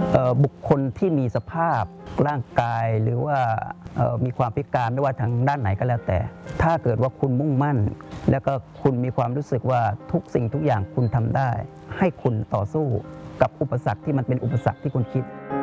บุคคลที่มีสภาพร่างกายหรือว่ามีความพิการไม่ว่าทางด้านไหนก็แล้วแต่ถ้าเกิดว่าคุณมุ่งมั่นแล้วก็คุณมีความรู้สึกว่าทุกสิ่งทุกอย่างคุณทำได้ให้คุณต่อสู้กับอุปสรรคที่มันเป็นอุปสรรคที่คุณคิด